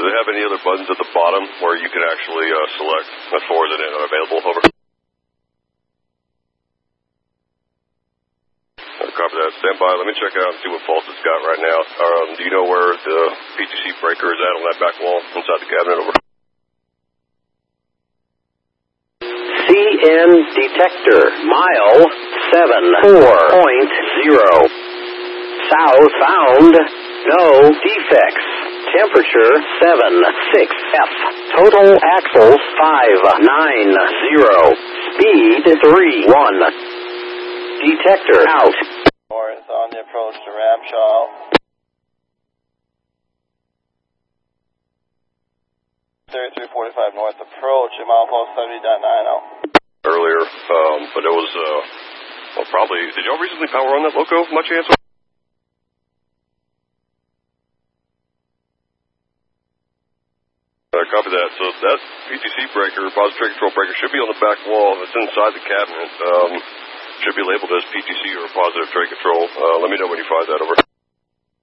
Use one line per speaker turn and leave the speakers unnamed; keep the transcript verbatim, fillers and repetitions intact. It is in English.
they have any other buttons at the bottom where you can actually uh, select uh, forwarded and unavailable? Over. Uh, copy that. Stand by. Let me check out and see what faults it's got right now. Um, do you know where the P T C breaker is at on that back wall inside the cabinet? Over.
C N detector, mile seven four point zero. South found, no defects. Temperature seven six F. Total axles five nine zero. Speed three one. Detector out.
North on the approach to Ramshaw. thirty-three forty-five north approach at milepost seventy point nine oh.
Earlier, um, but it was, uh, well, probably, did y'all recently power on that loco, by chance? Uh, copy that. So that P T C breaker, positive trade control breaker, should be on the back wall. It's inside the cabinet. Um, should be labeled as P T C or positive trade control. Uh, let me know when you find that. Over.